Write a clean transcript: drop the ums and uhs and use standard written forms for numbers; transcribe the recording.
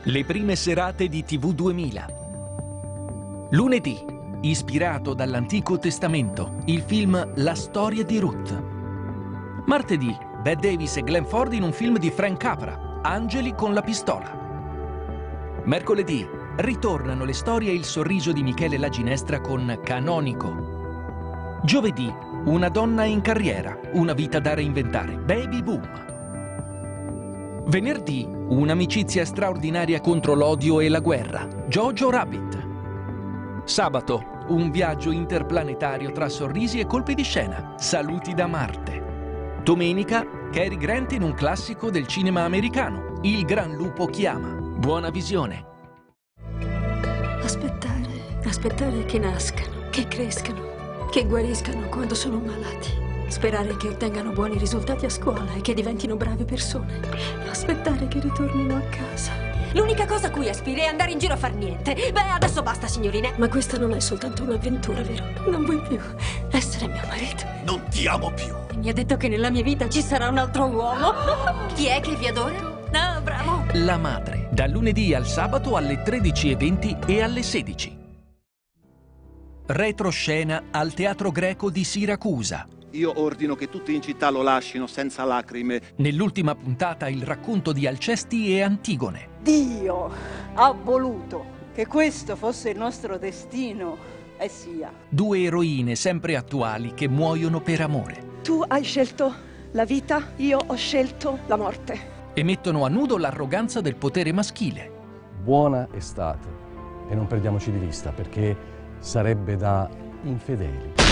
Le prime serate di TV 2000. Lunedì, ispirato dall'Antico Testamento, il film La storia di Ruth. Martedì, Bette Davis e Glenn Ford in un film di Frank Capra, Angeli con la pistola. Mercoledì, ritornano le storie e il sorriso di Michele La Ginestra con Canonico. Giovedì, una donna in carriera, una vita da reinventare, Baby Boom. Venerdì, un'amicizia straordinaria contro l'odio e la guerra, Jojo Rabbit. Sabato, un viaggio interplanetario tra sorrisi e colpi di scena, Saluti da Marte. Domenica, Cary Grant in un classico del cinema americano, Il Gran Lupo Chiama. Buona visione. Aspettare che nascano, che crescano, che guariscano quando sono malati. Sperare che ottengano buoni risultati a scuola e che diventino brave persone. Aspettare che ritornino a casa. L'unica cosa a cui aspiri è andare in giro a far niente. Beh, adesso basta, signorine. Ma questa non è soltanto un'avventura, vero? Non vuoi più essere mio marito. Non ti amo più. Mi ha detto che nella mia vita ci sarà un altro uomo. Chi è che vi adora? Ah, bravo. La madre, dal lunedì al sabato alle 13:20 e alle 16. Retroscena al Teatro Greco di Siracusa. Io ordino che tutti in città lo lascino senza lacrime. Nell'ultima puntata il racconto di Alcesti e Antigone. Dio ha voluto che questo fosse il nostro destino e sia. Due eroine sempre attuali che muoiono per amore. Tu hai scelto la vita, io ho scelto la morte. E mettono a nudo l'arroganza del potere maschile. Buona estate e non perdiamoci di vista perché sarebbe da infedeli.